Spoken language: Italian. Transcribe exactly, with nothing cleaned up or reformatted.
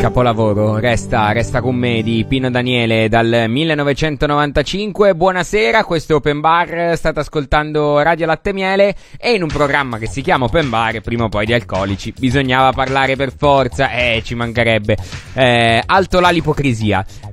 capolavoro, resta, resta con me, di Pino Daniele dal millenovecentonovantacinque. Buonasera, questo è Open Bar, state ascoltando Radio Latte e Miele e in un programma che si chiama Open Bar, prima o poi di alcolici bisognava parlare per forza, eh ci mancherebbe, eh, alto là l'ipocrisia.